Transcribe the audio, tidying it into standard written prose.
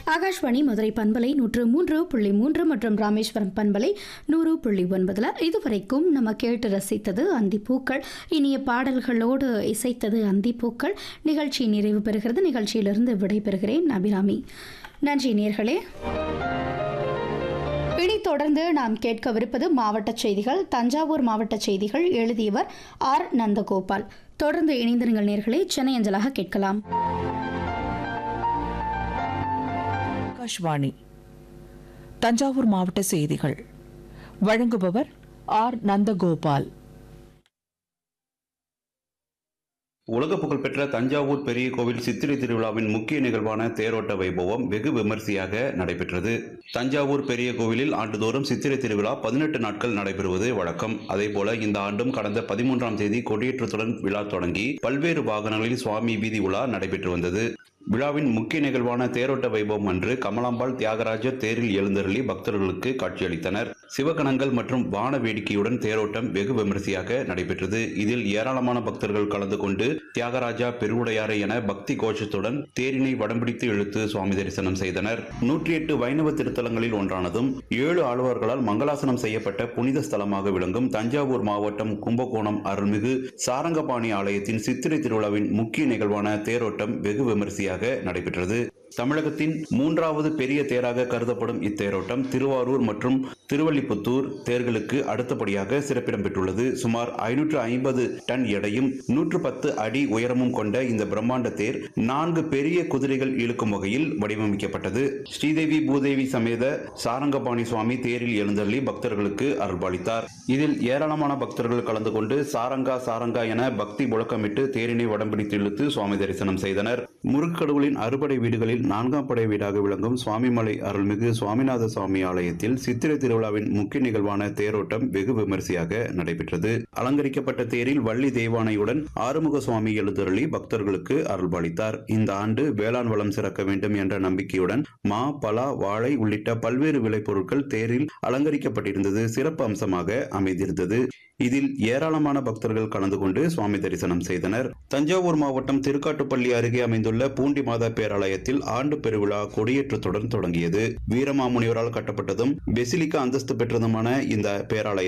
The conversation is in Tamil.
ஆகாஷ்வாணி மதுரை பண்பலை 103.3 மற்றும் ராமேஸ்வரம் பண்பலை 100.9. இதுவரைக்கும் நம்ம கேட்டு ரசித்தது அந்திப்பூக்கள். இனிய பாடல்களோடு இசைத்தது அந்திப்பூக்கள். நிகழ்ச்சி நிறைவு பெறுகிறது. நிகழ்ச்சியிலிருந்து விடைபெறுகிறேன் அபிராமி. நன்றி நேயர்களே. இனி தொடர்ந்து நாம் கேட்கவிருப்பது மாவட்ட செய்திகள். தஞ்சாவூர் மாவட்ட செய்திகள் எழுதியவர் ஆர். நந்தகோபால். தொடர்ந்து இணைந்திருங்கள் நேயர்களே. சென்னை அஞ்சலாக கேட்கலாம். ஆகாஷ்வாணி தஞ்சாவூர் மாவட்ட செய்திகள் வழங்குபவர் ஆர். நந்தகோபால். உலக புகழ்பெற்ற தஞ்சாவூர் பெரிய கோவில் சித்திரை திருவிழாவின் முக்கிய நிகழ்வான தேரோட்ட வைபவம் வெகு விமரிசையாக நடைபெற்றது. தஞ்சாவூர் பெரிய கோவிலில் ஆண்டுதோறும் சித்திரை திருவிழா 18 நாட்கள் நடைபெறுவது வழக்கம். அதேபோல இந்த ஆண்டும் கடந்த 13ஆம் தேதி கொடியேற்றத்துடன் விழா தொடங்கி பல்வேறு வாகனங்களில் சுவாமி வீதி உலா நடைபெற்று வந்தது. விழாவின் முக்கிய நிகழ்வான தேரோட்ட வைபவம் அன்று கமலாம்பாள் தியாகராஜர் தேரில் எழுந்தருளி பக்தர்களுக்கு காட்சியளித்தனர். சிவகணங்கள் மற்றும் வான வேடிக்கையுடன் தேரோட்டம் வெகு விமரிசையாக நடைபெற்றது. இதில் ஏராளமான பக்தர்கள் கலந்து கொண்டு தியாகராஜா பெருவுடையாரை என பக்தி கோஷத்துடன் தேரினை வடம்பிடித்து இழுத்து சுவாமி தரிசனம் செய்தனர். 108 வைணவ திருத்தலங்களில் ஒன்றானதும் 7 ஆழ்வார்களால் மங்களாசனம் செய்யப்பட்ட புனித ஸ்தலமாக விளங்கும் தஞ்சாவூர் மாவட்டம் கும்பகோணம் அருள்மிகு சாரங்கபாணி ஆலயத்தின் சித்திரை திருவிழாவின் முக்கிய நிகழ்வான தேரோட்டம் வெகு விமரிசையாக நடைபெற்றது. தமிழகத்தின் 3வது பெரிய தேராக கருதப்படும் இத்தேரோட்டம் திருவாரூர் மற்றும் திருவள்ளிபுத்தூர் தேர்களுக்கு அடுத்தபடியாக சிறப்பிடம் பெற்றுள்ளது. சுமார் 550 டன் எடையும் 110 அடி உயரமும் கொண்ட இந்த பிரம்மாண்ட தேர் 4 பெரிய குதிரைகள் இழுக்கும் வகையில் வடிவமைக்கப்பட்டது. ஸ்ரீதேவி பூதேவி சமேத சாரங்கபாணி சுவாமி தேரில் எழுந்தருளி பக்தர்களுக்கு அருள்பாலித்தார். இதில் ஏராளமான பக்தர்கள் கலந்து கொண்டு சாரங்கா சாரங்கா என பக்தி முழக்கமிட்டு தேரினை வடம்பிடித்து இழுத்து சுவாமி தரிசனம் செய்தனர். முருக்கடவுளின் அறுபடை வீடுகளில் 4ஆம் படை வீடாக விளங்கும் சுவாமிமலை அருள்மிகு சுவாமிநாத சுவாமி ஆலயத்தில் சித்திரை திருவிழாவின் முக்கிய நிகழ்வான தேரோட்டம் வெகு விமரிசையாக நடைபெற்றது. அலங்கரிக்கப்பட்ட தேரில் வள்ளி தெய்வானையுடன் ஆறுமுக சுவாமி எழுந்தருளி பக்தர்களுக்கு அருள்பாலித்தார். இந்த ஆண்டு வேளாண் வளம் சிறக்க வேண்டும் என்ற நம்பிக்கையுடன் மா, பலா, வாழை உள்ளிட்ட பல்வேறு விளைபொருட்கள் தேரில் அலங்கரிக்கப்பட்டிருந்தது சிறப்பு அம்சமாக அமைந்திருந்தது. இதில் ஏராளமான பக்தர்கள் கலந்து கொண்டு சுவாமி தரிசனம் செய்தனர். தஞ்சாவூர் மாவட்டம் திருக்காட்டுப்பள்ளி அருகே அமைந்துள்ள பூண்டி மாதா பேராலயத்தில் ஆண்டு பெருவிழா கொடியேற்றத்துடன் தொடங்கியது. வீரமாமுனிவரால் கட்டப்பட்டதும் பெசிலிக்கா அந்தஸ்து பெற்றதுமான இந்த பேராலயம்